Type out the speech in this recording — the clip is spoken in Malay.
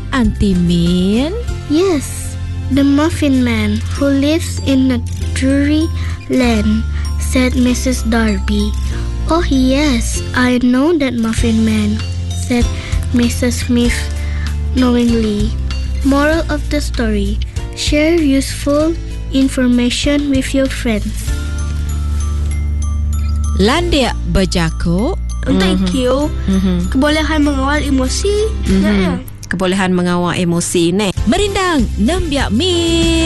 Auntie Min? Yes, the Muffin Man who lives in a dreary land, said Mrs. Darby. Oh yes, I know that Muffin Man, said Mrs. Smith knowingly. Moral of the story: share useful information with your friends. Landia berjakuk. Thank you. Kebolehan mengawal emosi. Kebolehan mengawal emosi ni. Merindang, Nembiak Min.